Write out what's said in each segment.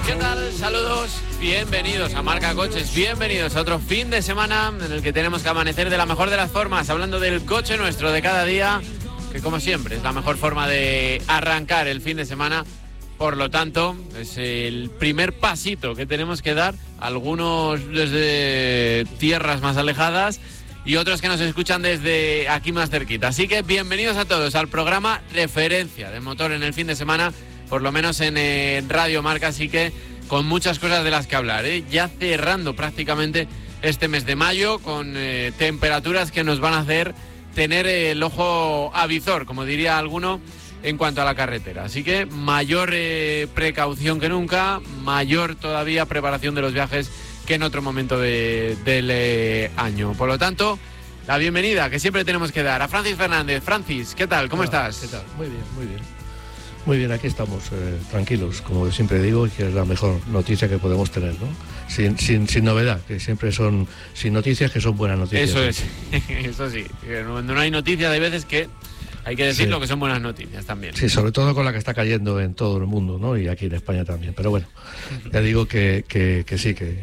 ¿Qué tal? Saludos, bienvenidos a Marca Coches, bienvenidos a otro fin de semana en el que tenemos que amanecer de la mejor de las formas, hablando del coche nuestro de cada día, que como siempre es la mejor forma de arrancar el fin de semana. Por lo tanto, es el primer pasito que tenemos que dar, algunos desde tierras más alejadas y otros que nos escuchan desde aquí más cerquita. Así que bienvenidos a todos al programa referencia de motor en el fin de semana, por lo menos en Radio Marca, así que con muchas cosas de las que hablar, ya cerrando prácticamente este mes de mayo con temperaturas que nos van a hacer tener el ojo avizor, como diría alguno, en cuanto a la carretera. Así que mayor precaución que nunca, mayor todavía preparación de los viajes que en otro momento del año. Por lo tanto, la bienvenida que siempre tenemos que dar a Francis Fernández. Francis, ¿qué tal? ¿Cómo estás? ¿Qué tal? Muy bien, muy bien. Muy bien, aquí estamos, tranquilos, como siempre digo, y que es la mejor noticia que podemos tener, ¿no? Sin novedad, que siempre son sin noticias, que son buenas noticias. Eso es, eso sí. Cuando no hay noticias, hay veces que hay que decirlo, sí, que son buenas noticias también. Sí, sobre todo con la que está cayendo en todo el mundo, ¿no? Y aquí en España también. Pero bueno, ya digo que sí, que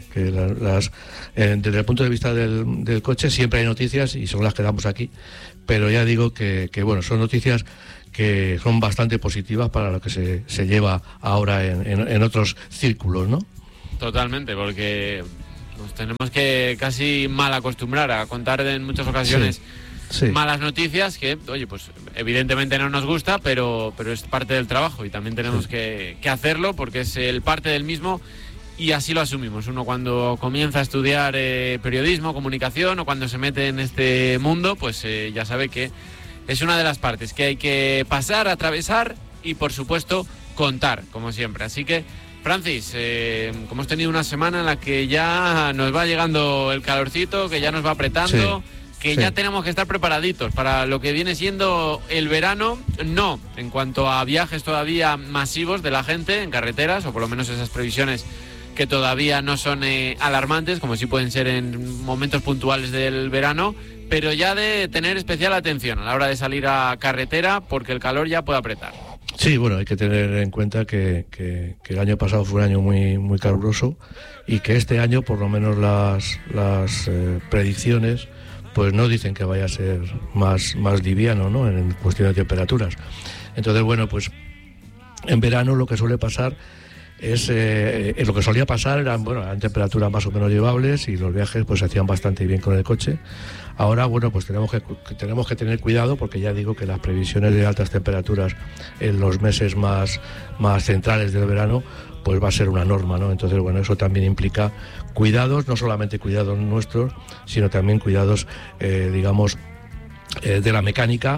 desde el punto de vista del coche siempre hay noticias y son las que damos aquí. Pero ya digo que bueno, son noticias que son bastante positivas para lo que se lleva ahora en otros círculos, ¿no? Totalmente, porque nos tenemos que casi mal acostumbrar a contar en muchas ocasiones malas noticias que, oye, pues evidentemente no nos gusta, pero es parte del trabajo y también tenemos que hacerlo porque es el parte del mismo y así lo asumimos. Uno cuando comienza a estudiar periodismo, comunicación o cuando se mete en este mundo, pues ya sabe que es una de las partes que hay que pasar, atravesar y, por supuesto, contar, como siempre. Así que, Francis, como hemos tenido una semana en la que ya nos va llegando el calorcito, que ya nos va apretando, ya tenemos que estar preparaditos para lo que viene siendo el verano, no en cuanto a viajes todavía masivos de la gente en carreteras, o por lo menos esas previsiones que todavía no son alarmantes, como sí pueden ser en momentos puntuales del verano, pero ya de tener especial atención a la hora de salir a carretera porque el calor ya puede apretar. Sí, bueno, hay que tener en cuenta que el año pasado fue un año muy, muy caluroso y que este año, por lo menos las predicciones, pues no dicen que vaya a ser más liviano, ¿no?, en cuestión de temperaturas. Entonces, bueno, pues en verano lo que suele pasar es lo que solía pasar eran temperaturas más o menos llevables y los viajes pues se hacían bastante bien con el coche. Ahora, bueno, pues tenemos que tener cuidado porque ya digo que las previsiones de altas temperaturas en los meses más centrales del verano pues va a ser una norma, ¿no? Entonces, bueno, eso también implica cuidados, no solamente cuidados nuestros, sino también cuidados, digamos, de la mecánica,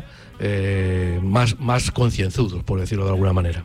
más concienzudos, por decirlo de alguna manera.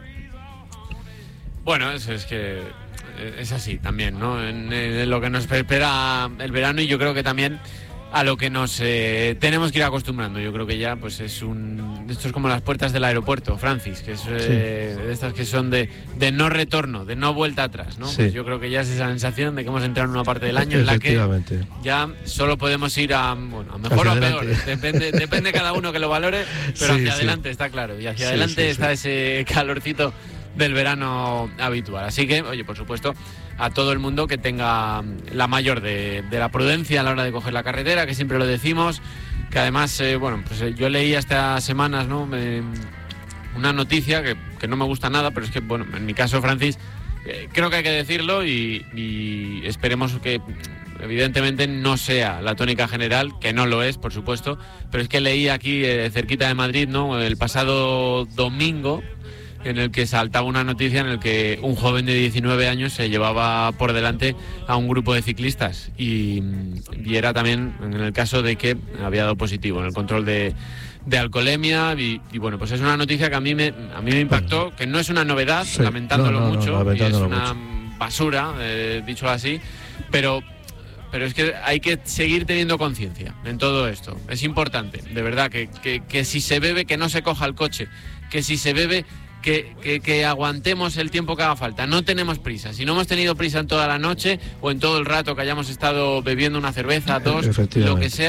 Bueno, eso es que es así también, ¿no? En lo que nos espera el verano y yo creo que también a lo que nos tenemos que ir acostumbrando. Yo creo que ya pues esto es como las puertas del aeropuerto, Francis, que es de estas que son de no retorno, de no vuelta atrás, ¿no? Sí. Pues yo creo que ya es esa sensación de que hemos entrado en una parte del año en la que ya solo podemos ir a mejor o a peor, depende cada uno que lo valore, pero hacia adelante está claro, y hacia adelante está ese calorcito del verano habitual. Así que, oye, por supuesto, a todo el mundo que tenga la mayor de la prudencia a la hora de coger la carretera, que siempre lo decimos, que además, pues yo leí estas semanas, ¿no?, una noticia que no me gusta nada, pero es que, bueno, en mi caso, Francis, creo que hay que decirlo y esperemos que evidentemente no sea la tónica general, que no lo es, por supuesto, pero es que leí aquí cerquita de Madrid, ¿no?, el pasado domingo, en el que saltaba una noticia en el que un joven de 19 años se llevaba por delante a un grupo de ciclistas y era también en el caso de que había dado positivo en el control de alcoholemia y bueno, pues es una noticia que a mí me impactó, que no es una novedad, lamentándolo mucho, y es una basura, dicho así, pero es que hay que seguir teniendo conciencia en todo esto. Es importante, de verdad, que si se bebe, que no se coja el coche, que si se bebe, que aguantemos el tiempo que haga falta. No tenemos prisa. Si no hemos tenido prisa en toda la noche o en todo el rato que hayamos estado bebiendo una cerveza, dos, lo que sea,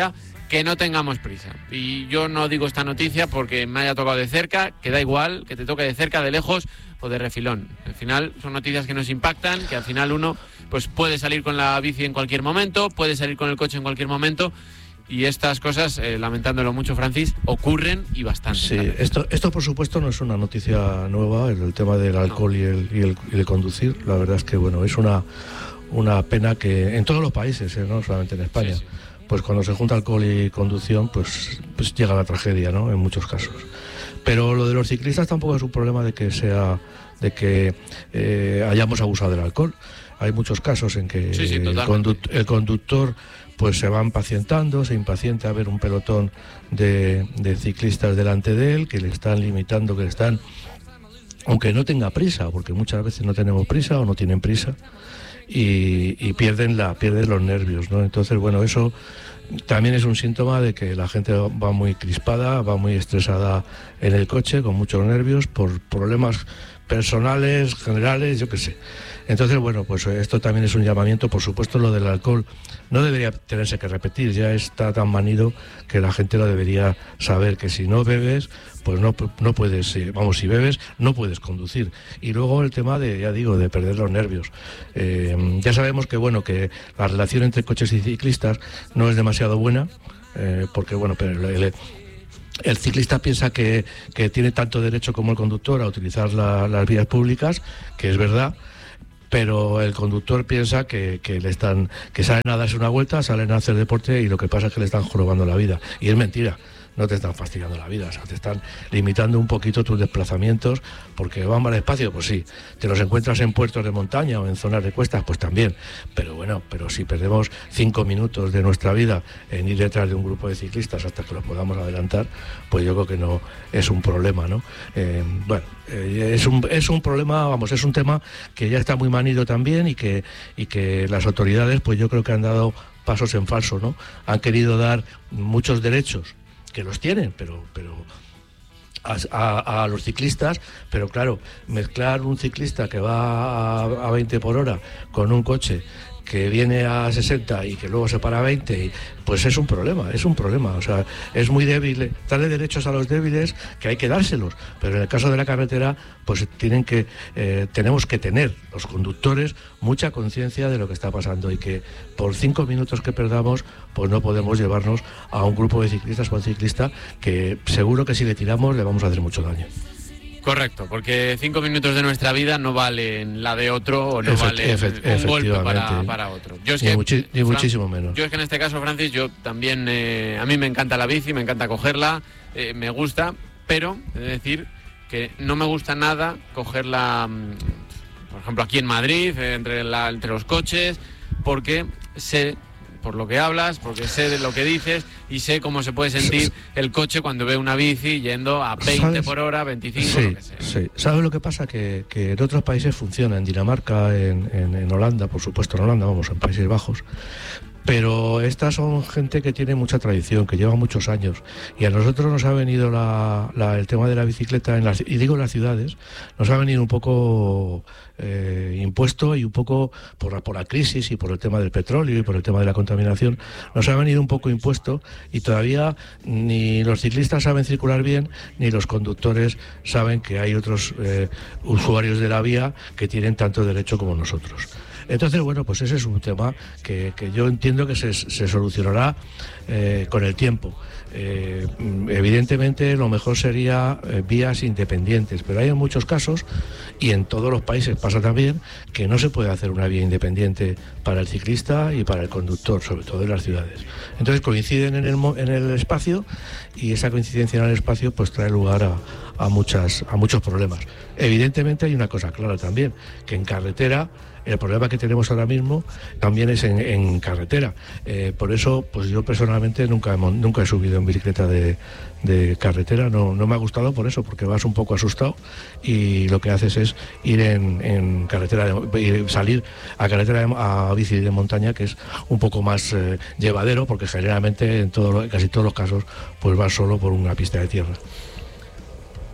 que no tengamos prisa. Y yo no digo esta noticia porque me haya tocado de cerca, que da igual, que te toque de cerca, de lejos o de refilón. Al final son noticias que nos impactan, que al final uno pues puede salir con la bici en cualquier momento, puede salir con el coche en cualquier momento, y estas cosas, lamentándolo mucho, Francis, ocurren y bastante. Sí, esto por supuesto no es una noticia nueva, el tema del alcohol y el conducir. La verdad es que bueno, es una pena que en todos los países, no solamente en España, sí. Pues cuando se junta alcohol y conducción, pues llega la tragedia, ¿no? En muchos casos. Pero lo de los ciclistas tampoco es un problema de que hayamos abusado del alcohol. Hay muchos casos en que el conductor pues se va impacientando, se impacienta a ver un pelotón de ciclistas delante de él, que le están limitando, que le están, aunque no tenga prisa, porque muchas veces no tenemos prisa o no tienen prisa, y pierden los nervios, ¿no? Entonces, bueno, eso también es un síntoma de que la gente va muy crispada, va muy estresada en el coche, con muchos nervios, por problemas personales, generales, yo qué sé. Entonces, bueno, pues esto también es un llamamiento. Por supuesto, lo del alcohol no debería tenerse que repetir, ya está tan manido que la gente lo debería saber, que si no bebes, pues no puedes, si bebes, no puedes conducir. Y luego el tema de perder los nervios. Ya sabemos que, bueno, que la relación entre coches y ciclistas no es demasiado buena, porque, bueno, pero el ciclista piensa que tiene tanto derecho como el conductor a utilizar las vías públicas, que es verdad, pero el conductor piensa que salen a darse una vuelta, salen a hacer deporte, y lo que pasa es que le están jorobando la vida. Y es mentira. No te están fastidiando la vida, o sea, te están limitando un poquito tus desplazamientos, porque van más despacio, pues sí. Te los encuentras en puertos de montaña o en zonas de cuestas, pues también. Pero bueno, si perdemos 5 minutos de nuestra vida en ir detrás de un grupo de ciclistas hasta que los podamos adelantar, pues yo creo que no es un problema, ¿no? Es un problema, vamos, es un tema que ya está muy manido también, y que las autoridades, pues yo creo que han dado pasos en falso, ¿no? Han querido dar muchos derechos, que los tienen, pero a los ciclistas, pero claro, mezclar un ciclista que va a 20 por hora con un coche que viene a 60 y que luego se para a 20, pues es un problema, o sea, es muy débil. Darle derechos a los débiles, que hay que dárselos, pero en el caso de la carretera, pues tenemos que tener los conductores mucha conciencia de lo que está pasando, y que por 5 minutos que perdamos, pues no podemos llevarnos a un grupo de ciclistas o un ciclista que seguro que si le tiramos le vamos a hacer mucho daño. Correcto, porque 5 minutos de nuestra vida no valen la de otro, o no valen un golpe para otro. Muchísimo menos. Yo es que en este caso, Francis, yo también, a mí me encanta la bici, me encanta cogerla, me gusta, pero he de decir que no me gusta nada cogerla, por ejemplo, aquí en Madrid, entre los coches, porque sé por lo que hablas, porque sé de lo que dices y sé cómo se puede sentir el coche cuando ve una bici yendo a 20 ¿sabes? Por hora, 25, sí, lo que sea. Sí. ¿Sabes lo que pasa? Que en otros países funciona, en Dinamarca, en Holanda, por supuesto en Holanda, en Países Bajos. Pero estas son gente que tiene mucha tradición, que lleva muchos años, y a nosotros nos ha venido el tema de la bicicleta, en las ciudades, nos ha venido un poco impuesto, y un poco por la crisis y por el tema del petróleo y por el tema de la contaminación, nos ha venido un poco impuesto, y todavía ni los ciclistas saben circular bien, ni los conductores saben que hay otros usuarios de la vía que tienen tanto derecho como nosotros. Entonces, bueno, pues ese es un tema que yo entiendo que se solucionará con el tiempo. Evidentemente lo mejor sería vías independientes, pero hay en muchos casos, y en todos los países pasa también, que no se puede hacer una vía independiente para el ciclista y para el conductor, sobre todo en las ciudades. Entonces coinciden en el espacio, y esa coincidencia en el espacio pues trae lugar a muchos problemas. Evidentemente hay una cosa clara también, que en carretera el problema que tenemos ahora mismo también es en carretera. Por eso, pues yo personalmente nunca he subido en bicicleta de carretera. No me ha gustado por eso, porque vas un poco asustado, y lo que haces es ir en carretera, salir a carretera a bici de montaña, que es un poco más llevadero, porque generalmente en casi todos los casos pues vas solo por una pista de tierra.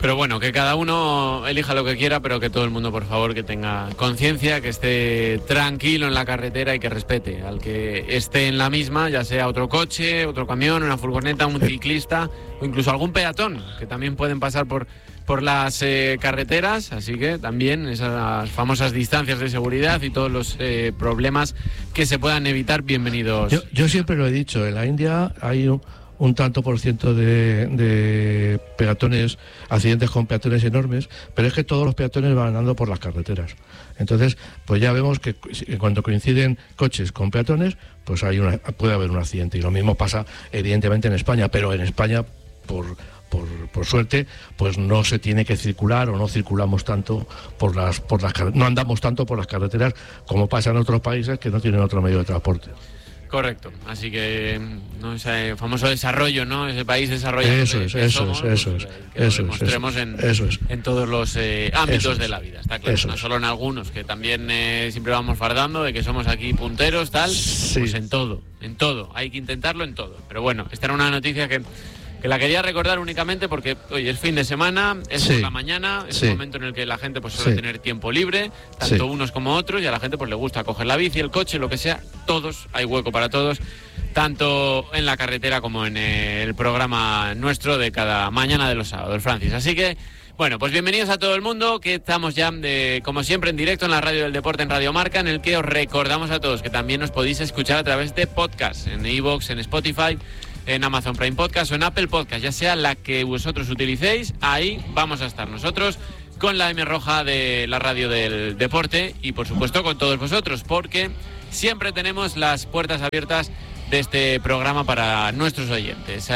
Pero bueno, que cada uno elija lo que quiera, pero que todo el mundo, por favor, que tenga conciencia, que esté tranquilo en la carretera y que respete al que esté en la misma, ya sea otro coche, otro camión, una furgoneta, un ciclista o incluso algún peatón, que también pueden pasar por las carreteras, así que también esas famosas distancias de seguridad y todos los problemas que se puedan evitar, bienvenidos. Yo siempre lo he dicho, en la India hay un tanto por ciento de peatones, accidentes con peatones enormes, pero es que todos los peatones van andando por las carreteras. Entonces, pues ya vemos que cuando coinciden coches con peatones, pues puede haber un accidente. Y lo mismo pasa, evidentemente, en España, pero en España, por suerte, pues no se tiene que circular o no circulamos tanto por las carreteras, no andamos tanto por las carreteras como pasa en otros países que no tienen otro medio de transporte. Correcto, así que ¿no? Ese famoso desarrollo, ¿no? Ese país desarrollado eso lo demostremos en todos los ámbitos de la vida, está claro, no solo en algunos, que también siempre vamos fardando de que somos aquí punteros, tal, pues en todo, hay que intentarlo en todo. Pero bueno, esta era una noticia que la quería recordar únicamente porque hoy es fin de semana, es por la mañana, es un momento en el que la gente pues suele tener tiempo libre, tanto unos como otros, y a la gente pues le gusta coger la bici, el coche, lo que sea, todos, hay hueco para todos, tanto en la carretera como en el programa nuestro de cada mañana de los sábados, Francis. Así que, bueno, pues bienvenidos a todo el mundo, que estamos ya, como siempre, en directo en la Radio del Deporte, en Radio Marca, en el que os recordamos a todos que también nos podéis escuchar a través de podcast, en iVoox, en Spotify, en Amazon Prime Podcast o en Apple Podcast, ya sea la que vosotros utilicéis, ahí vamos a estar nosotros con la M roja de la Radio del Deporte y por supuesto con todos vosotros, porque siempre tenemos las puertas abiertas de este programa para nuestros oyentes.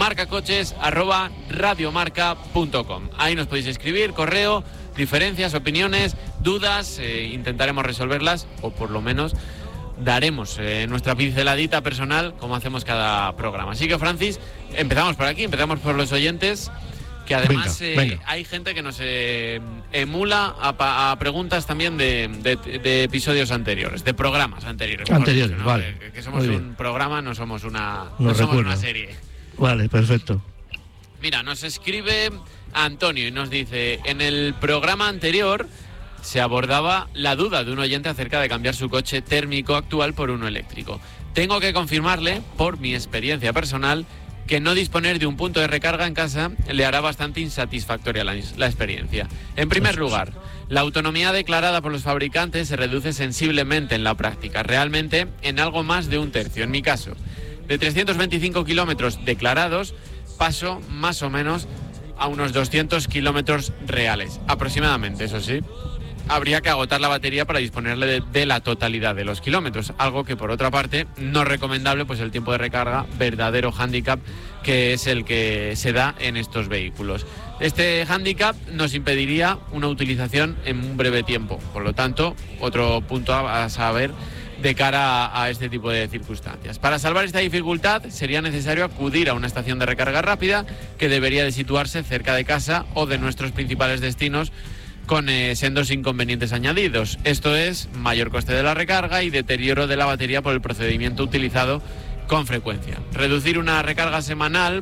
marcacoches@radiomarca.com. Ahí nos podéis escribir, correo, diferencias, opiniones, dudas, intentaremos resolverlas o por lo menos daremos nuestra pinceladita personal como hacemos cada programa. Así que, Francis, empezamos por aquí, empezamos por los oyentes, que además venga. Hay gente que nos emula a preguntas también de episodios anteriores, de programas anteriores. Anteriores, ¿no? Vale. Que somos un programa, no somos una serie. Vale, perfecto. Mira, nos escribe Antonio y nos dice: en el programa anterior se abordaba la duda de un oyente acerca de cambiar su coche térmico actual por uno eléctrico. Tengo que confirmarle, por mi experiencia personal, que no disponer de un punto de recarga en casa le hará bastante insatisfactoria la experiencia. En primer lugar, la autonomía declarada por los fabricantes se reduce sensiblemente en la práctica, realmente en algo más de un tercio. En mi caso, de 325 kilómetros declarados, paso más o menos a unos 200 kilómetros reales, aproximadamente, eso sí. Habría que agotar la batería para disponerle de la totalidad de los kilómetros, algo que por otra parte no es recomendable, pues el tiempo de recarga, verdadero hándicap, que es el que se da en estos vehículos. Este hándicap nos impediría una utilización en un breve tiempo, por lo tanto, otro punto a saber de cara a este tipo de circunstancias. Para salvar esta dificultad sería necesario acudir a una estación de recarga rápida que debería de situarse cerca de casa o de nuestros principales destinos, con sendos inconvenientes añadidos. Esto es mayor coste de la recarga y deterioro de la batería por el procedimiento utilizado con frecuencia. Reducir una recarga semanal,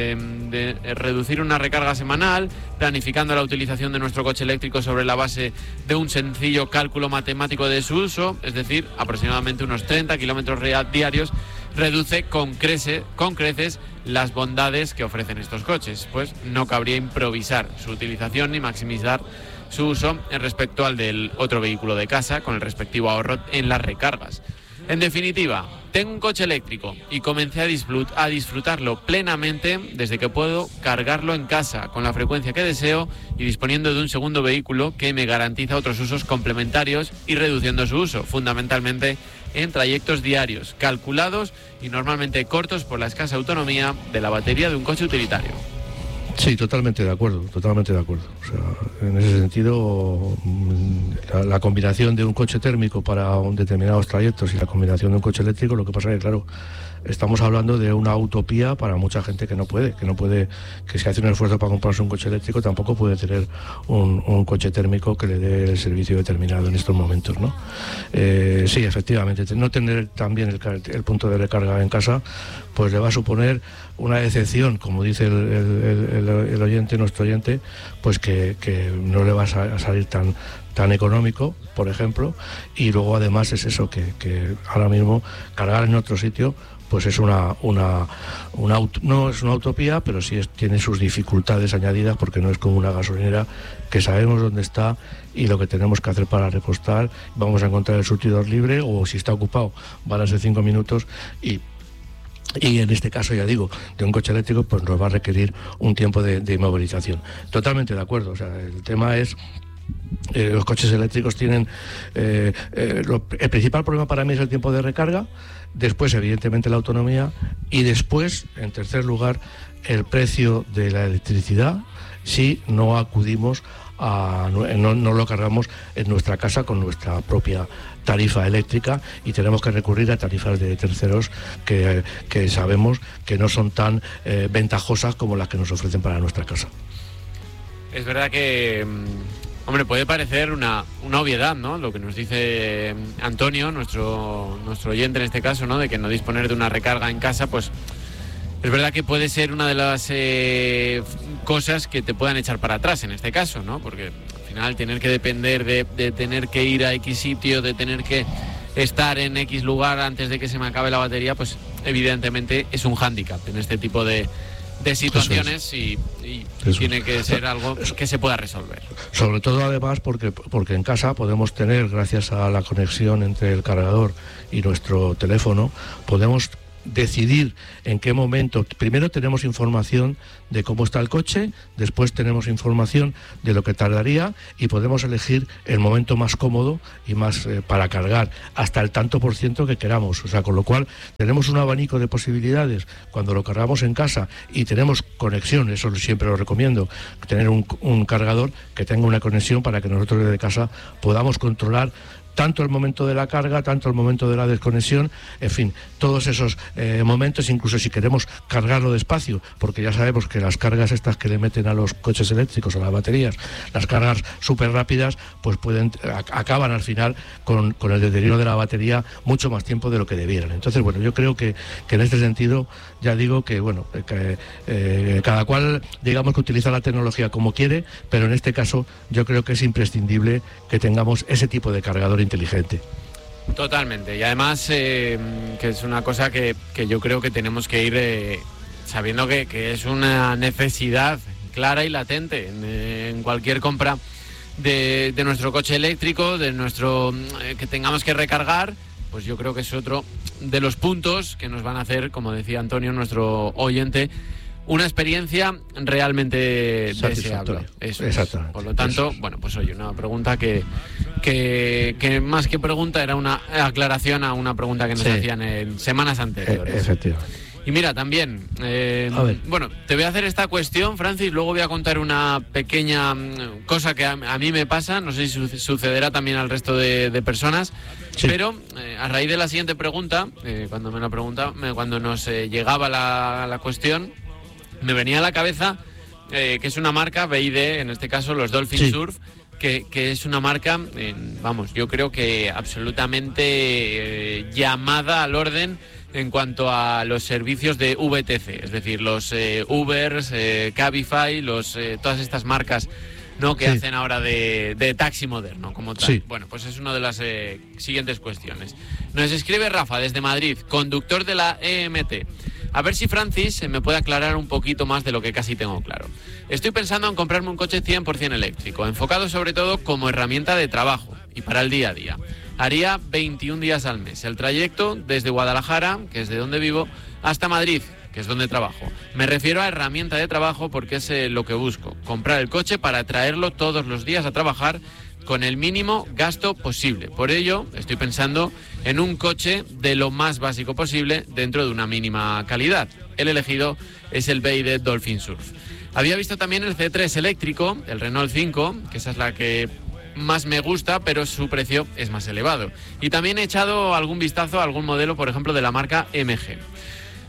planificando la utilización de nuestro coche eléctrico sobre la base de un sencillo cálculo matemático de su uso, es decir, aproximadamente unos 30 kilómetros diarios, reduce con creces las bondades que ofrecen estos coches, pues no cabría improvisar su utilización ni maximizar su uso en respecto al del otro vehículo de casa, con el respectivo ahorro en las recargas. En definitiva, tengo un coche eléctrico y comencé a disfrutarlo plenamente desde que puedo cargarlo en casa con la frecuencia que deseo y disponiendo de un segundo vehículo que me garantiza otros usos complementarios y reduciendo su uso, fundamentalmente en trayectos diarios, calculados y normalmente cortos por la escasa autonomía de la batería de un coche utilitario. Sí, totalmente de acuerdo. O sea, en ese sentido, la combinación de un coche térmico para determinados trayectos y la combinación de un coche eléctrico, lo que pasa es que, claro, estamos hablando de una utopía para mucha gente que no puede, que si hace un esfuerzo para comprarse un coche eléctrico tampoco puede tener un coche térmico que le dé el servicio determinado en estos momentos, ¿no? Sí, efectivamente, no tener también el punto de recarga en casa, pues le va a suponer una decepción, como dice el oyente, nuestro oyente, pues que no le va a salir tan económico, por ejemplo, y luego además es eso, que ahora mismo cargar en otro sitio pues es no es una utopía, pero sí tiene sus dificultades añadidas, porque no es como una gasolinera que sabemos dónde está y lo que tenemos que hacer para repostar. Vamos a encontrar el surtidor libre, o si está ocupado van a ser 5 minutos, y en este caso, ya digo, de un coche eléctrico, pues nos va a requerir un tiempo de inmovilización. Totalmente de acuerdo. O sea, el tema es... los coches eléctricos tienen... el principal problema para mí es el tiempo de recarga, después evidentemente la autonomía, y después, en tercer lugar, el precio de la electricidad, si no acudimos no lo cargamos en nuestra casa con nuestra propia tarifa eléctrica, y tenemos que recurrir a tarifas de terceros que sabemos que no son tan ventajosas como las que nos ofrecen para nuestra casa. Es verdad que... hombre, puede parecer una obviedad, ¿no? Lo que nos dice Antonio, nuestro oyente en este caso, ¿no? De que no disponer de una recarga en casa, pues es verdad que puede ser una de las cosas que te puedan echar para atrás en este caso, ¿no? Porque al final tener que depender de tener que ir a X sitio, de tener que estar en X lugar antes de que se me acabe la batería, pues evidentemente es un hándicap en este tipo de situaciones, y tiene que ser algo que se pueda resolver. Sobre todo además porque en casa podemos tener, gracias a la conexión entre el cargador y nuestro teléfono, podemos decidir en qué momento. Primero tenemos información de cómo está el coche, después tenemos información de lo que tardaría, y podemos elegir el momento más cómodo y más para cargar hasta el tanto por ciento que queramos. O sea, con lo cual tenemos un abanico de posibilidades cuando lo cargamos en casa y tenemos conexión. Eso siempre lo recomiendo, tener un cargador que tenga una conexión para que nosotros desde casa podamos controlar tanto el momento de la carga, tanto el momento de la desconexión, en fin, todos esos momentos, incluso si queremos cargarlo despacio, porque ya sabemos que las cargas estas que le meten a los coches eléctricos, a las baterías, las cargas súper rápidas, pues acaban al final con el deterioro de la batería mucho más tiempo de lo que debieran. Entonces, bueno, yo creo que en este sentido, ya digo que, bueno, cada cual, digamos, que utiliza la tecnología como quiere, pero en este caso yo creo que es imprescindible que tengamos ese tipo de cargador inteligente. Totalmente, y además que es una cosa que yo creo que tenemos que ir sabiendo que es una necesidad clara y latente en cualquier compra de nuestro coche eléctrico, de nuestro que tengamos que recargar. Pues yo creo que es otro de los puntos que nos van a hacer, como decía Antonio, nuestro oyente, una experiencia realmente deseable. Eso es. Por lo tanto, bueno, pues oye, una pregunta que más que pregunta era una aclaración a una pregunta que nos hacían en semanas anteriores. Efectivamente. Y mira, también, bueno, te voy a hacer esta cuestión, Francis, luego voy a contar una pequeña cosa que a mí me pasa, no sé si sucederá también al resto de personas, pero a raíz de la siguiente pregunta, cuando me la pregunta, cuando nos llegaba la cuestión, me venía a la cabeza que es una marca BYD, en este caso los Dolphin Surf, que es una marca, vamos, yo creo que absolutamente llamada al orden en cuanto a los servicios de VTC, es decir, los Ubers, Cabify, todas estas marcas, ¿no?, que hacen ahora de taxi moderno como tal. Bueno, pues es una de las siguientes cuestiones. Nos escribe Rafa desde Madrid, conductor de la EMT. A ver si Francis me puede aclarar un poquito más de lo que casi tengo claro. Estoy pensando en comprarme un coche 100% eléctrico, enfocado sobre todo como herramienta de trabajo y para el día a día. Haría 21 días al mes el trayecto desde Guadalajara, que es de donde vivo, hasta Madrid, que es donde trabajo. Me refiero a herramienta de trabajo porque es lo que busco, comprar el coche para traerlo todos los días a trabajar con el mínimo gasto posible. Por ello, estoy pensando en un coche de lo más básico posible dentro de una mínima calidad. El elegido es el BYD Dolphin Surf. Había visto también el C3 eléctrico, el Renault 5, que esa es la que más me gusta, pero su precio es más elevado. Y también he echado algún vistazo a algún modelo, por ejemplo, de la marca MG.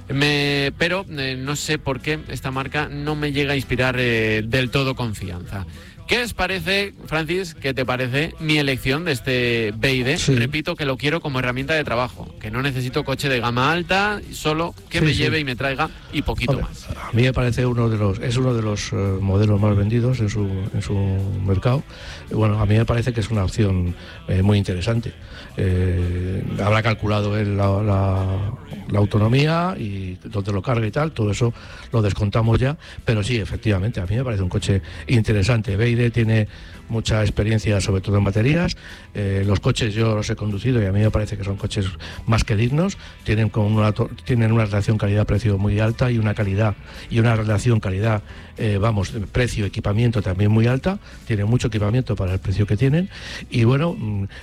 Pero no sé por qué esta marca no me llega a inspirar del todo confianza. ¿Qué os parece, Francis, qué te parece mi elección de este BYD? Sí. Repito que lo quiero como herramienta de trabajo, que no necesito coche de gama alta, solo que me lleve y me traiga y poquito más. A mí me parece uno de los modelos más vendidos en su mercado. Bueno, a mí me parece que es una opción muy interesante. Habrá calculado él la autonomía y dónde lo carga y tal, todo eso lo descontamos ya, pero sí, efectivamente, a mí me parece un coche interesante. BYD tiene mucha experiencia, sobre todo en baterías. Los coches yo los he conducido y a mí me parece que son coches más que dignos. Tienen una relación calidad-precio muy alta y una calidad y una relación calidad, precio-equipamiento también muy alta. Tienen mucho equipamiento para el precio que tienen. Y bueno,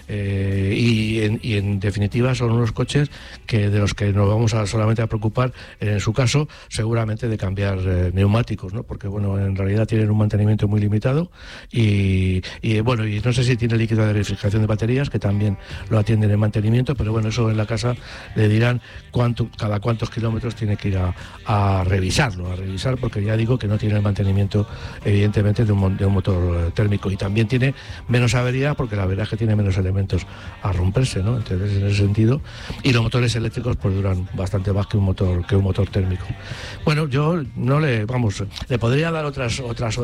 en definitiva son unos coches de los que nos vamos solamente a preocupar, en su caso, seguramente de cambiar neumáticos, ¿no? Porque bueno, en realidad tienen un mantenimiento muy limitado y no sé si tiene líquido de refrigeración de baterías, que también lo atienden en mantenimiento, pero bueno, eso en la casa le dirán cada cuántos kilómetros tiene que ir a revisar, porque ya digo que no tiene el mantenimiento, evidentemente, de un motor térmico, y también tiene menos avería, porque la verdad es que tiene menos elementos a romperse, ¿no? Entonces, en ese sentido, y los motores eléctricos pues duran bastante más que un motor térmico. Bueno, yo le podría dar otras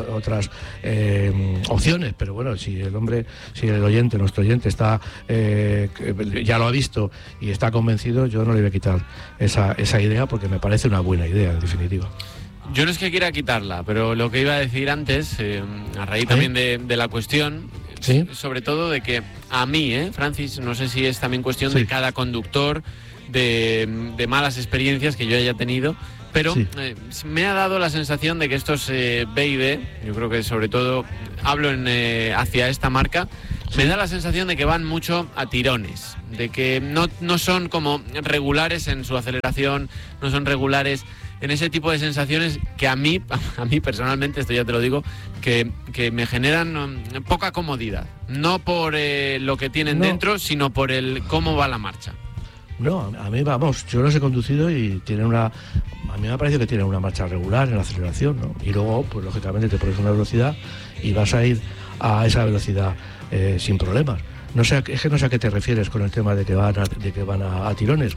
opciones, pero bueno, si nuestro oyente está ya lo ha visto y está convencido, yo no le voy a quitar esa idea, porque me parece una buena idea, en definitiva. Yo no es que quiera quitarla, pero lo que iba a decir antes, a raíz también de la cuestión, ¿sí? Sobre todo de que a mí, Francis, no sé si es también cuestión de cada conductor, de malas experiencias que yo haya tenido, pero me ha dado la sensación de que estos BYD, yo creo que sobre todo hablo hacia esta marca, me da la sensación de que van mucho a tirones, de que no son como regulares en su aceleración, no son regulares en ese tipo de sensaciones que a mí personalmente, esto ya te lo digo, que me generan poca comodidad, no por lo que tienen dentro, sino por cómo va la marcha. No, a mí, yo los he conducido y a mí me ha parecido que tienen una marcha regular en la aceleración, ¿no? Y luego, pues lógicamente te pones una velocidad y vas a ir a esa velocidad sin problemas. Es que no sé a qué te refieres con el tema de que van a tirones.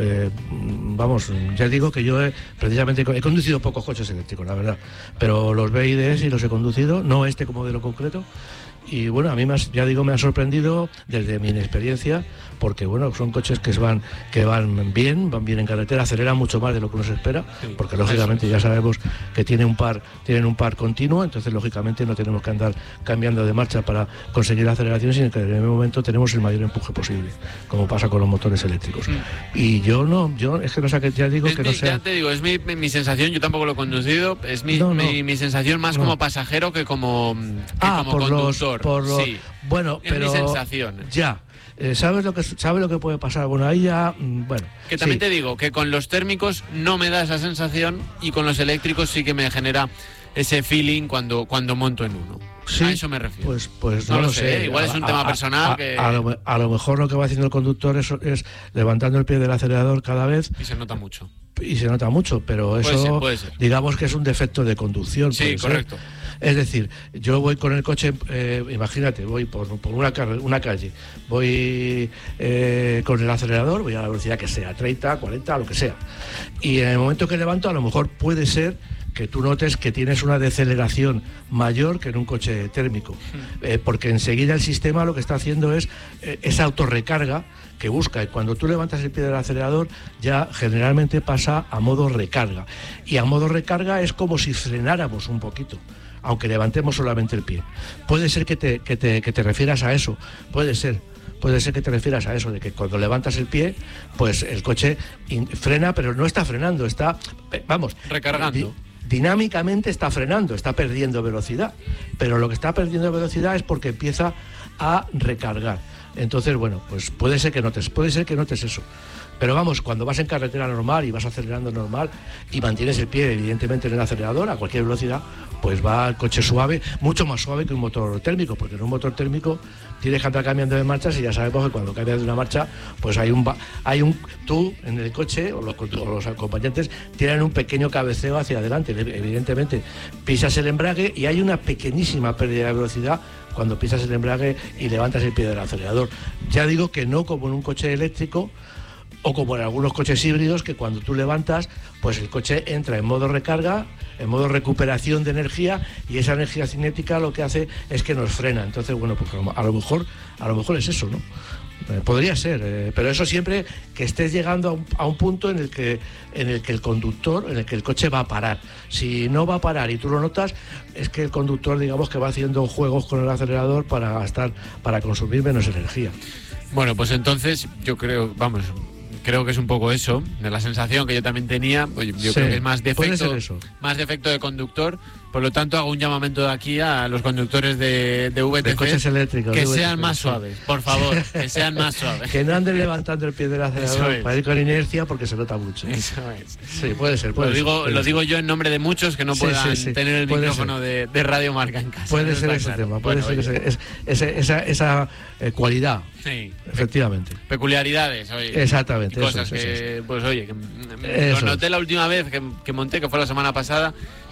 Ya digo que yo precisamente he conducido pocos coches eléctricos, la verdad, pero los BYD sí los he conducido, no este como modelo concreto. Y bueno, a mí me ha sorprendido desde mi inexperiencia, porque bueno, son coches que van bien en carretera, aceleran mucho más de lo que uno se espera, porque lógicamente ya sabemos que tienen un par continuo, entonces lógicamente no tenemos que andar cambiando de marcha para conseguir aceleración, sino que en el momento tenemos el mayor empuje posible, como pasa con los motores eléctricos. Y yo es que no sé, ya digo que no sé. Ya te digo, es mi sensación, yo tampoco lo he conducido, es mi sensación más como pasajero que como conductor. Bueno, pero es mi sensación. Ya. ¿Sabes lo que puede pasar? Bueno, ahí ya, que también te digo que con los térmicos no me da esa sensación, y con los eléctricos sí que me genera ese feeling cuando monto en uno. Sí, a eso me refiero. Pues no lo sé. Igual es un tema personal a lo mejor lo que va haciendo el conductor es levantando el pie del acelerador cada vez. Y se nota mucho. Pero eso puede ser. Digamos que es un defecto de conducción. Sí, correcto. Es decir, yo voy con el coche, imagínate, voy por una calle, voy con el acelerador, voy a la velocidad que sea, 30, 40, lo que sea. Y en el momento que levanto, a lo mejor puede ser que tú notes que tienes una deceleración mayor que en un coche térmico, porque enseguida el sistema lo que está haciendo es esa autorrecarga que busca, y cuando tú levantas el pie del acelerador ya generalmente pasa a modo recarga, y a modo recarga es como si frenáramos un poquito, aunque levantemos solamente el pie. Puede ser que te refieras a eso, puede ser que te refieras a eso, de que cuando levantas el pie, pues el coche frena, pero no está frenando, está, recargando. Dinámicamente está frenando, está perdiendo velocidad, pero lo que está perdiendo velocidad es porque empieza a recargar. Entonces, bueno, pues puede ser que notes eso. Pero vamos, cuando vas en carretera normal y vas acelerando normal y mantienes el pie evidentemente en el acelerador a cualquier velocidad, pues va el coche suave, mucho más suave que un motor térmico, porque en un motor térmico tienes que andar cambiando de marchas y ya sabemos que cuando cambias de una marcha, pues tú en el coche o los acompañantes tienen un pequeño cabeceo hacia adelante. Evidentemente pisas el embrague y hay una pequeñísima pérdida de velocidad cuando pisas el embrague y levantas el pie del acelerador. Ya digo que no como en un coche eléctrico o como en algunos coches híbridos, que cuando tú levantas, pues el coche entra en modo recarga, en modo recuperación de energía, y esa energía cinética lo que hace es que nos frena. Entonces, bueno, pues a lo mejor es eso, ¿no? Podría ser, pero eso siempre que estés llegando a un punto en el que el conductor, en el que el coche va a parar. Si no va a parar y tú lo notas, es que el conductor, digamos, que va haciendo juegos con el acelerador para consumir menos energía. Bueno, pues entonces yo creo que es un poco eso, de la sensación que yo también tenía. Yo creo que es más defecto de conductor. Por lo tanto, hago un llamamiento de aquí a los conductores de VTC, de coches eléctricos, que sean más suaves, por favor, que sean más suaves. Que no anden levantando el pie del acelerador para ir con inercia, porque se nota mucho. Eso es. Sí, puede ser. Lo digo yo en nombre de muchos que no puedan tener el micrófono de Radio Marca en casa. Puede ser ese tema, puede ser esa cualidad. Sí. Efectivamente. Peculiaridades, oye. Exactamente. Cosas pues oye, lo noté la última vez que monté, que fue la semana pasada,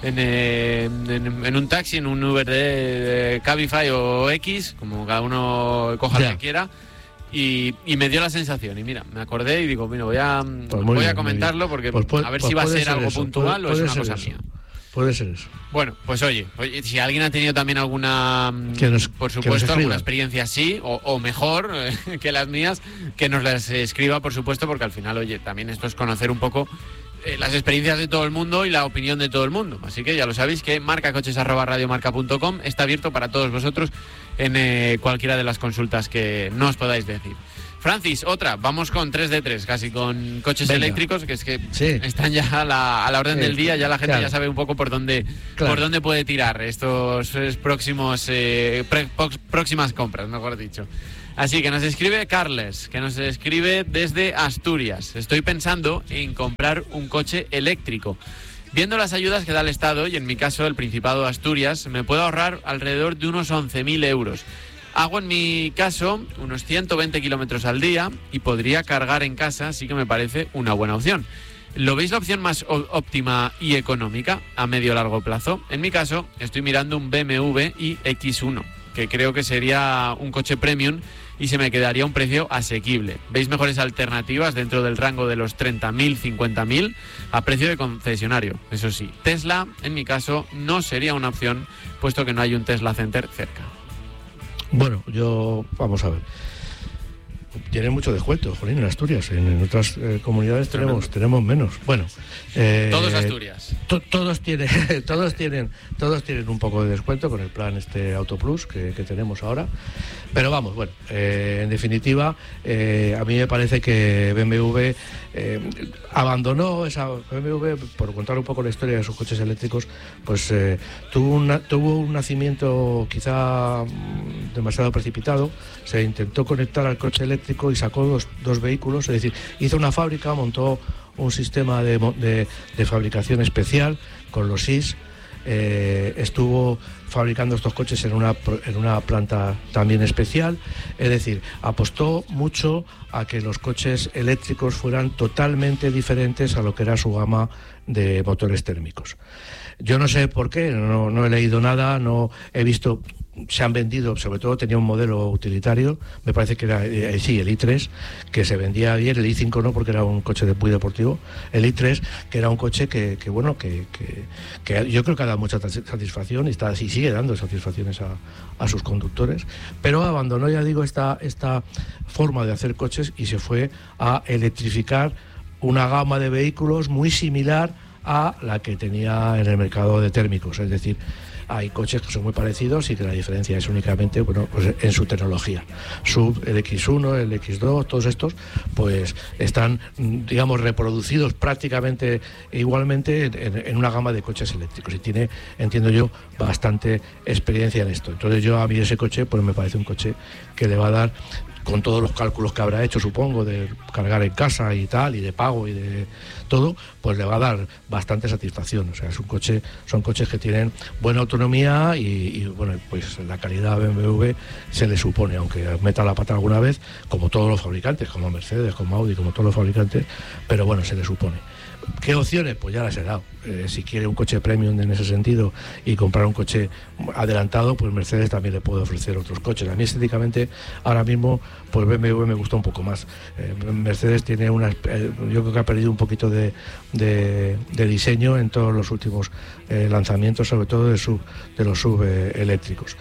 en un taxi, en un Uber de Cabify o X, como cada uno coja lo que quiera, y me dio la sensación. Y mira, me acordé y digo, voy a comentarlo, porque a ver si va a ser algo puntual o es una cosa mía. Puede ser eso. Bueno, pues oye, si alguien ha tenido también alguna, por supuesto, alguna experiencia así, o mejor que las mías, que nos las escriba, por supuesto, porque al final, oye, también esto es conocer un poco las experiencias de todo el mundo y la opinión de todo el mundo. Así que ya lo sabéis, que marcacoches@radiomarca.com está abierto para todos vosotros en cualquiera de las consultas que nos podáis decir. Francis, otra, vamos con 3 de 3, casi con coches eléctricos, que es que están ya a la orden del día, ya la gente ya sabe un poco por dónde puede tirar estos próximas compras, mejor dicho. Así que nos escribe Carles, que nos escribe desde Asturias. Estoy pensando en comprar un coche eléctrico. Viendo las ayudas que da el Estado, y en mi caso el Principado de Asturias, me puedo ahorrar alrededor de unos 11.000 euros. Hago en mi caso unos 120 kilómetros al día y podría cargar en casa, así que me parece una buena opción. ¿Lo veis la opción más óptima y económica a medio o largo plazo? En mi caso estoy mirando un BMW iX1, que creo que sería un coche premium y se me quedaría a un precio asequible. ¿Veis mejores alternativas dentro del rango de los 30.000, 50.000 a precio de concesionario? Eso sí, Tesla, en mi caso, no sería una opción, puesto que no hay un Tesla Center cerca. Bueno, vamos a ver. Tiene mucho descuento, jolín, en Asturias. En otras comunidades tenemos menos. Bueno, todos Asturias. Todos tienen un poco de descuento con el plan Auto Plus que tenemos ahora. Pero vamos, bueno, en definitiva, a mí me parece que BMW abandonó esa BMW, por contar un poco la historia de sus coches eléctricos, pues tuvo un nacimiento quizá demasiado precipitado. Se intentó conectar al coche eléctrico y sacó dos vehículos, es decir, hizo una fábrica, montó un sistema de fabricación especial con los SIS, estuvo fabricando estos coches en una planta también especial, es decir, apostó mucho a que los coches eléctricos fueran totalmente diferentes a lo que era su gama de motores térmicos. Yo no sé por qué, no he leído nada, no he visto. Se han vendido, sobre todo tenía un modelo utilitario, me parece que era el i3, que se vendía bien, el i5 no, porque era un coche muy deportivo, el i3, que era un coche que yo creo que ha dado mucha satisfacción y sigue dando satisfacciones a sus conductores, pero abandonó, ya digo, esta forma de hacer coches y se fue a electrificar una gama de vehículos muy similar a la que tenía en el mercado de térmicos, es decir, hay coches que son muy parecidos y que la diferencia es únicamente pues en su tecnología. El X1, el X2, todos estos pues están, digamos, reproducidos prácticamente igualmente en una gama de coches eléctricos y tiene, entiendo yo, bastante experiencia en esto. Entonces a mí ese coche pues me parece un coche que le va a dar con todos los cálculos que habrá hecho, supongo, de cargar en casa y tal, y de pago y de todo, pues le va a dar bastante satisfacción. O sea, son coches que tienen buena autonomía y bueno, pues la calidad BMW se le supone, aunque meta la pata alguna vez, como todos los fabricantes, como Mercedes, como Audi, como todos los fabricantes, pero bueno, se le supone. ¿Qué opciones? Pues ya las he dado. Si quiere un coche premium en ese sentido y comprar un coche adelantado, pues Mercedes también le puede ofrecer otros coches. A mí estéticamente ahora mismo pues BMW me gusta un poco más. Mercedes tiene yo creo que ha perdido un poquito de diseño en todos los últimos lanzamientos, sobre todo de los sub eléctricos.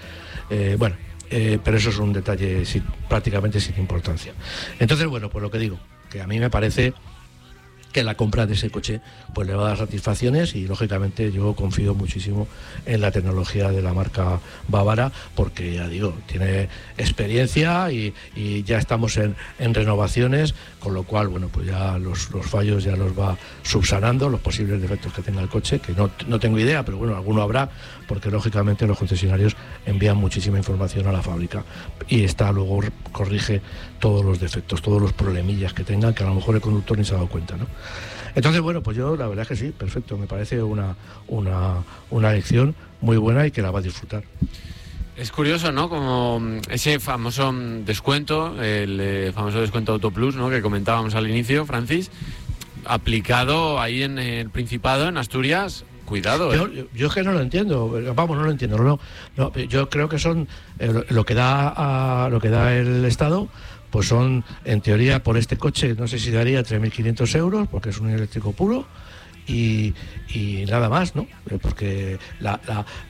Pero eso es un detalle prácticamente sin importancia. Entonces, bueno, pues lo que digo, que a mí me parece que la compra de ese coche pues le va a dar satisfacciones y lógicamente yo confío muchísimo en la tecnología de la marca bávara, porque ya digo, tiene experiencia y ya estamos en renovaciones, con lo cual bueno, pues ya los fallos ya los va subsanando, los posibles defectos que tenga el coche, que no tengo idea, pero bueno, alguno habrá, porque lógicamente los concesionarios envían muchísima información a la fábrica y luego corrige todos los defectos, todos los problemillas que tengan, que a lo mejor el conductor ni se ha dado cuenta, ¿no? Entonces, bueno, pues yo la verdad es que sí, perfecto, me parece una elección muy buena y que la va a disfrutar. Es curioso, ¿no? Como ese famoso descuento, el famoso descuento Autoplus, ¿no? Que comentábamos al inicio, Francis, aplicado ahí en el Principado, en Asturias. Cuidado, yo es que no lo entiendo, no lo entiendo, no, yo creo que son lo que da el Estado, pues son, en teoría, por este coche, no sé si daría 3.500 euros, porque es un eléctrico puro, y nada más, ¿no? Porque la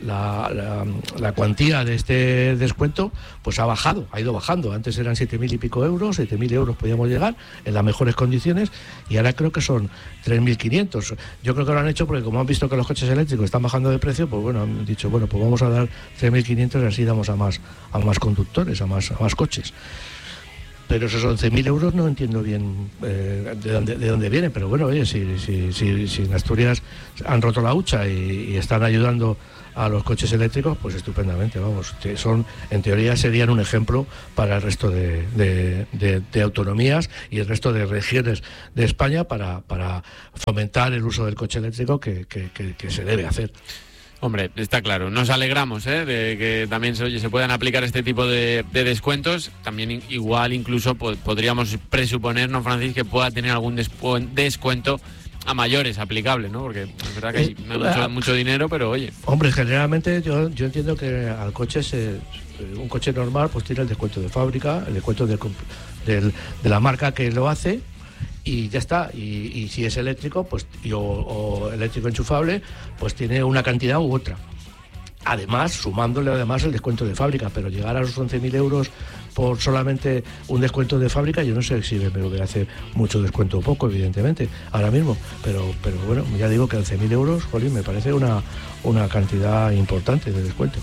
cuantía de este descuento pues ha ido bajando. Antes eran 7.000 y pico euros, 7.000 euros podíamos llegar en las mejores condiciones, y ahora creo que son 3.500. Yo creo que lo han hecho porque como han visto que los coches eléctricos están bajando de precio, pues bueno, han dicho, bueno, pues vamos a dar 3.500 y así damos a más conductores, a más coches. Pero esos 11.000 euros no entiendo bien de dónde vienen, pero bueno, oye, si en Asturias han roto la hucha y están ayudando a los coches eléctricos, pues estupendamente, vamos, que en teoría serían un ejemplo para el resto de autonomías y el resto de regiones de España para fomentar el uso del coche eléctrico que se debe hacer. Hombre, está claro, nos alegramos de que también se puedan aplicar este tipo de descuentos. También igual incluso podríamos presuponer, ¿no, Francis?, que pueda tener algún descuento a mayores aplicable, ¿no? Porque es verdad que no es mucho dinero, pero oye. Hombre, generalmente yo entiendo que al coche un coche normal pues tiene el descuento de fábrica, el descuento de la marca que lo hace, y ya está, y si es eléctrico pues o eléctrico enchufable, pues tiene una cantidad u otra, además sumándole el descuento de fábrica. Pero llegar a los 11.000 euros por solamente un descuento de fábrica, yo no sé si BMW hace mucho descuento o poco, evidentemente ahora mismo, pero bueno, ya digo que 11.000 euros, jolín, me parece una cantidad importante de descuento.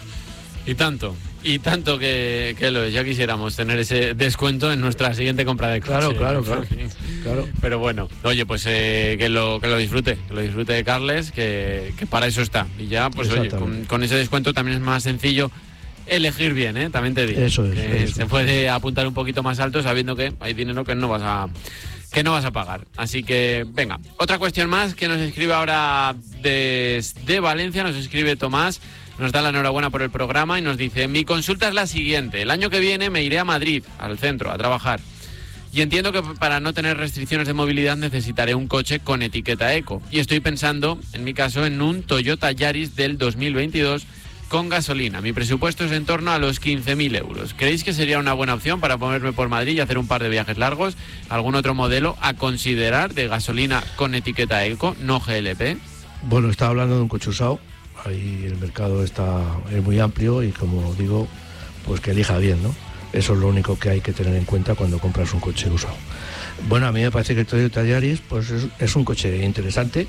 Y tanto que ya quisiéramos tener ese descuento en nuestra siguiente compra de coche. Claro. Pero bueno, oye, pues que lo disfrute Carles, que para eso está. Y ya, pues oye, con ese descuento también es más sencillo elegir bien, también te digo. Eso es. Se puede apuntar un poquito más alto sabiendo que hay dinero que no vas a pagar. Así que, venga, otra cuestión más que nos escribe ahora desde Valencia, nos escribe Tomás. Nos da la enhorabuena por el programa y nos dice: mi consulta es la siguiente. El año que viene me iré a Madrid, al centro, a trabajar. Y entiendo que para no tener restricciones de movilidad necesitaré un coche con etiqueta eco. Y estoy pensando, en mi caso, en un Toyota Yaris del 2022 con gasolina. Mi presupuesto es en torno a los 15.000 euros. ¿Creéis que sería una buena opción para ponerme por Madrid y hacer un par de viajes largos? ¿Algún otro modelo a considerar de gasolina con etiqueta eco, no GLP? Bueno, estaba hablando de un coche usado. Ahí el mercado es muy amplio y, como digo, pues que elija bien, ¿no? Eso es lo único que hay que tener en cuenta cuando compras un coche usado. Bueno, a mí me parece que el Toyota Yaris pues es un coche interesante,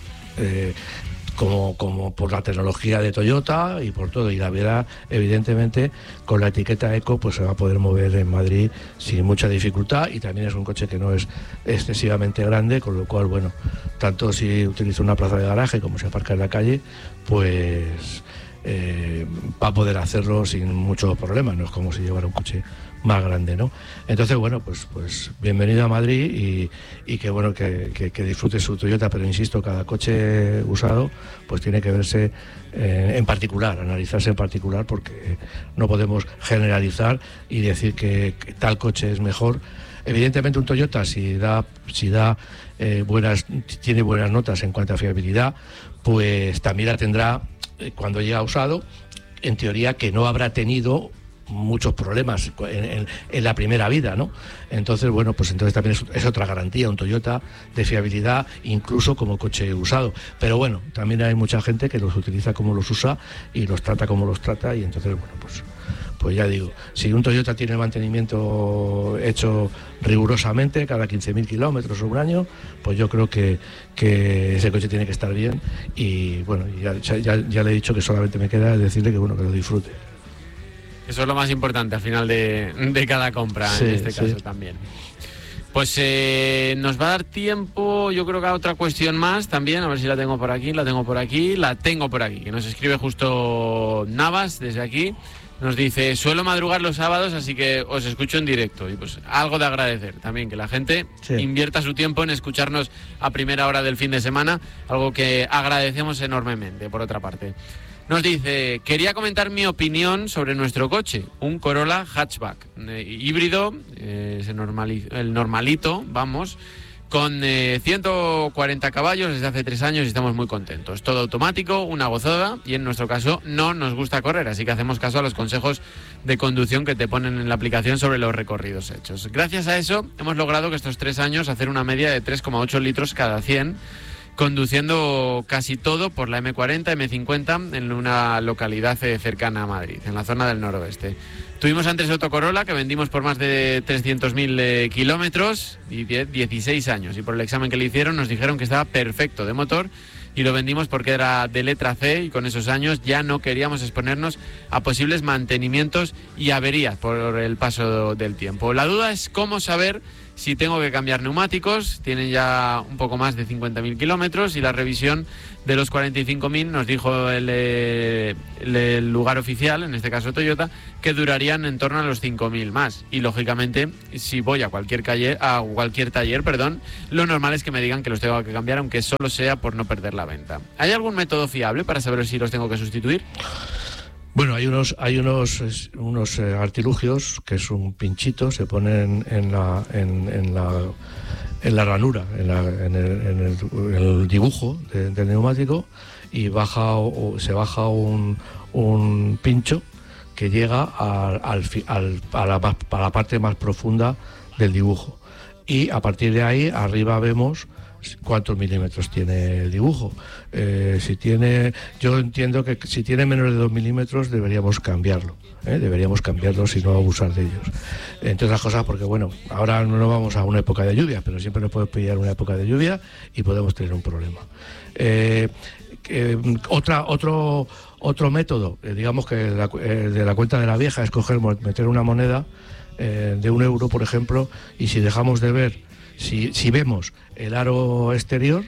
como por la tecnología de Toyota y por todo, y la verdad, evidentemente, con la etiqueta eco pues se va a poder mover en Madrid sin mucha dificultad, y también es un coche que no es excesivamente grande, con lo cual, bueno, tanto si utiliza una plaza de garaje como si aparca en la calle, pues va a poder hacerlo sin mucho problema. No es como si llevara un coche más grande, ¿no? Entonces, bueno, pues bienvenido a Madrid y que bueno, que disfrute su Toyota, pero insisto, cada coche usado pues tiene que verse en particular, analizarse en particular, porque no podemos generalizar y decir que tal coche es mejor. Evidentemente un Toyota si tiene buenas notas en cuanto a fiabilidad, pues también la tendrá cuando llega usado, en teoría que no habrá tenido muchos problemas en la primera vida, ¿no? Entonces, bueno, pues entonces también es otra garantía, un Toyota de fiabilidad, incluso como coche usado. Pero bueno, también hay mucha gente que los utiliza como los usa y los trata como los trata, y entonces, bueno, pues ya digo, si un Toyota tiene el mantenimiento hecho rigurosamente cada 15.000 kilómetros o un año, pues yo creo que ese coche tiene que estar bien. Y bueno, ya le he dicho que solamente me queda decirle que bueno, que lo disfrute. Eso es lo más importante al final de cada compra, sí, en este caso también. Pues nos va a dar tiempo, yo creo que a otra cuestión más también, a ver si la tengo por aquí, que nos escribe justo Navas desde aquí. Nos dice, suelo madrugar los sábados, así que os escucho en directo. Y pues algo de agradecer también, que la gente invierta su tiempo en escucharnos a primera hora del fin de semana, algo que agradecemos enormemente, por otra parte. Nos dice, quería comentar mi opinión sobre nuestro coche, un Corolla hatchback, híbrido, el normalito, vamos, con 140 caballos desde hace 3 años y estamos muy contentos. Todo automático, una gozada, y en nuestro caso no nos gusta correr, así que hacemos caso a los consejos de conducción que te ponen en la aplicación sobre los recorridos hechos. Gracias a eso hemos logrado que estos 3 años hacer una media de 3,8 litros cada 100, conduciendo casi todo por la M40, M50 en una localidad cercana a Madrid, en la zona del noroeste. Tuvimos antes otro Corolla que vendimos por más de 300.000 kilómetros y 16 años, y por el examen que le hicieron nos dijeron que estaba perfecto de motor y lo vendimos porque era de letra C, y con esos años ya no queríamos exponernos a posibles mantenimientos y averías por el paso del tiempo. La duda es cómo saber si tengo que cambiar neumáticos. Tienen ya un poco más de 50.000 kilómetros y la revisión de los 45.000 nos dijo el lugar oficial, en este caso Toyota, que durarían en torno a los 5.000 más. Y lógicamente, si voy a cualquier taller, lo normal es que me digan que los tengo que cambiar, aunque solo sea por no perder la venta. ¿Hay algún método fiable para saber si los tengo que sustituir? Bueno, hay unos artilugios, que es un pinchito, se ponen en la ranura, en el dibujo del neumático, y se baja un pincho que llega a la parte más profunda del dibujo, y a partir de ahí arriba vemos cuántos milímetros tiene el dibujo. Yo entiendo que si tiene menos de 2 milímetros deberíamos cambiarlo, si no abusar de ellos. Entre otras cosas porque, bueno, ahora no nos vamos a una época de lluvia, pero siempre nos puede pillar una época de lluvia y podemos tener un problema. Otro método, digamos que de la cuenta de la vieja, es meter una moneda de 1 euro, por ejemplo, y si dejamos de ver, si vemos el aro exterior,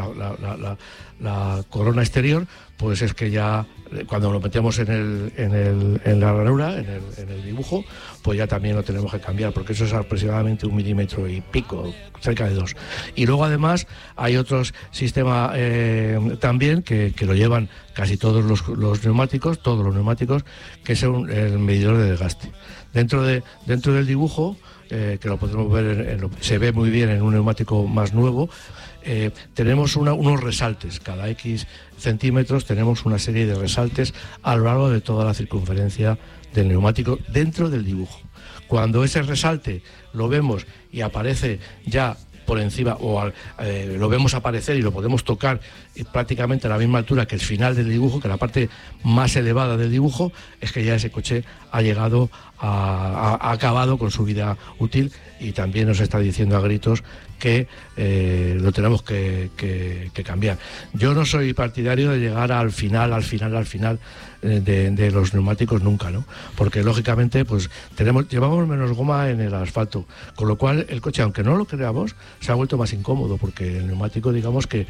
la corona exterior, pues es que ya cuando lo metemos en la ranura, en el dibujo, pues ya también lo tenemos que cambiar, porque eso es aproximadamente 1,5 milímetros, cerca de 2. Y luego además hay otros sistemas también que lo llevan casi todos los neumáticos, que es el medidor de desgaste. Dentro del dibujo, que lo podemos ver, se ve muy bien en un neumático más nuevo, tenemos unos resaltes. Cada X centímetros tenemos una serie de resaltes a lo largo de toda la circunferencia del neumático dentro del dibujo. Cuando ese resalte lo vemos y aparece ya por encima, lo vemos aparecer y lo podemos tocar prácticamente a la misma altura que el final del dibujo, que la parte más elevada del dibujo, es que ya ese coche ha llegado ha acabado con su vida útil, y también nos está diciendo a gritos que lo tenemos que cambiar. Yo no soy partidario de llegar al final de los neumáticos nunca, ¿no? Porque lógicamente pues llevamos menos goma en el asfalto, con lo cual el coche, aunque no lo creamos, se ha vuelto más incómodo, porque el neumático, digamos que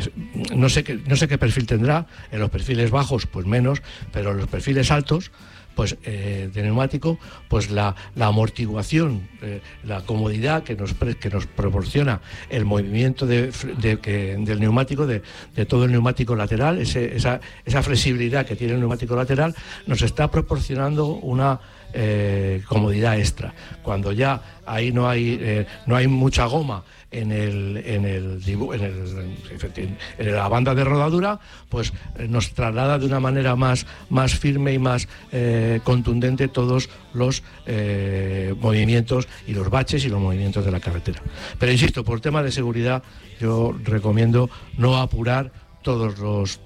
no sé qué perfil tendrá. En los perfiles bajos pues menos, pero en los perfiles altos de neumático, pues la amortiguación, la comodidad que nos proporciona el movimiento del neumático, de todo el neumático lateral, esa flexibilidad que tiene el neumático lateral, nos está proporcionando una comodidad extra. Cuando ya ahí no hay mucha goma en la banda de rodadura, pues nos traslada de una manera más firme y más contundente todos los movimientos y los baches y los movimientos de la carretera. Pero insisto, por tema de seguridad, yo recomiendo no apurar todos los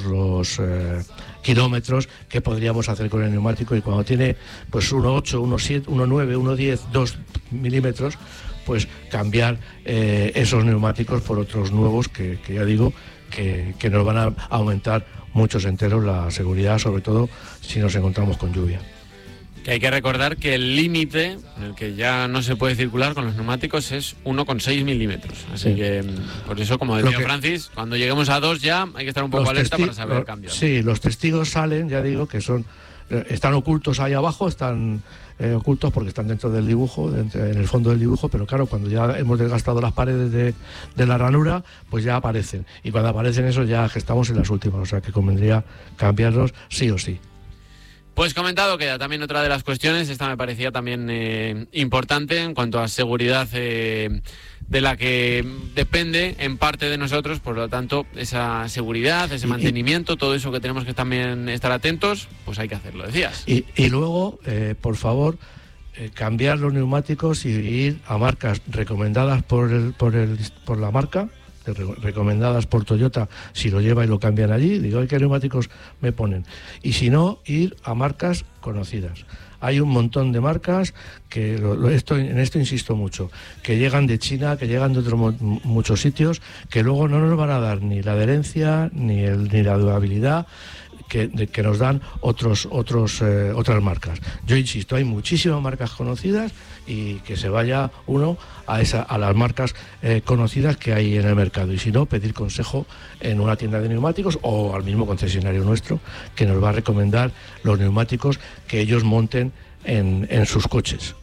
kilómetros que podríamos hacer con el neumático, y cuando tiene pues 1,8, 1,7, 1,9, 1,10, 2 milímetros, pues cambiar esos neumáticos por otros nuevos que ya digo que nos van a aumentar muchos enteros la seguridad, sobre todo si nos encontramos con lluvia. Que hay que recordar que el límite en el que ya no se puede circular con los neumáticos es 1,6 milímetros. Así que, por eso, como decía Francis, cuando lleguemos a 2 ya hay que estar un poco alerta para saber cambiar. Sí, los testigos salen, ya digo, que están ocultos ahí abajo, están ocultos porque están dentro del dibujo, en el fondo del dibujo, pero claro, cuando ya hemos desgastado las paredes de la ranura, pues ya aparecen. Y cuando aparecen esos ya estamos en las últimas, o sea que convendría cambiarlos sí o sí. Pues comentado queda también otra de las cuestiones, esta me parecía también importante en cuanto a seguridad de la que depende en parte de nosotros, por lo tanto esa seguridad, ese mantenimiento, todo eso que tenemos que también estar atentos, pues hay que hacerlo, decías. Y luego, por favor, cambiar los neumáticos y ir a marcas recomendadas por la marca, recomendadas por Toyota, si lo lleva y lo cambian allí, digo, ¿qué neumáticos me ponen? Y si no, ir a marcas conocidas. Hay un montón de marcas que, en esto insisto mucho, que llegan de China, que llegan de otros muchos sitios, que luego no nos van a dar ni la adherencia, ni la durabilidad que nos dan otras marcas. Yo insisto, hay muchísimas marcas conocidas, y que se vaya uno a las marcas conocidas que hay en el mercado, y si no, pedir consejo en una tienda de neumáticos o al mismo concesionario nuestro, que nos va a recomendar los neumáticos que ellos monten en sus coches.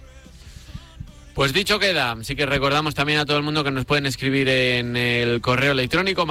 Pues dicho queda, sí que recordamos también a todo el mundo que nos pueden escribir en el correo electrónico